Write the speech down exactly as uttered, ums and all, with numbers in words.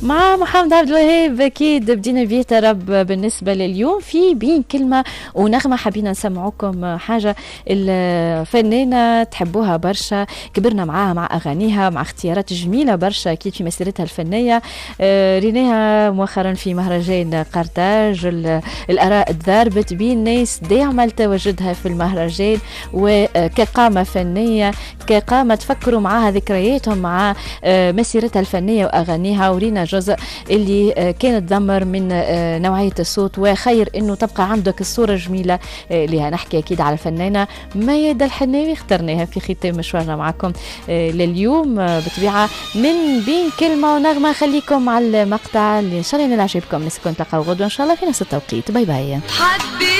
مع محمد عبد الوهاب. أكيد بدينا بيه ترب بالنسبة لليوم في بين كلمة ونغمة حبينا نسمعوكم حاجة الفنانة تحبوها برشا، كبرنا معاها مع أغانيها مع اختيارات جميلة برشا أكيد في مسيرتها الفنية. ريناها مؤخرا في مهرجان قرطاج، الآراء تضاربت بين ناس داعمة لتواجدها في المهرجان وكقامة فنية كقامة تفكروا معاها ذكرياتهم مع مسيرتها الفنية وأغانيها. ورينا جزء اللي كانت تدمر من نوعية الصوت، وخير انه تبقى عندك الصورة الجميلة اللي هنحكي اكيد على الفنانة ميادة الحناوي. اخترناها في ختام مشوارنا معكم لليوم بطبيعة من بين كلمة ونغمة. خليكم على المقطع اللي ان شاء الله ينال عجبكم. نسكن تلقاو غدوة ان شاء الله في نفس التوقيت. باي باي.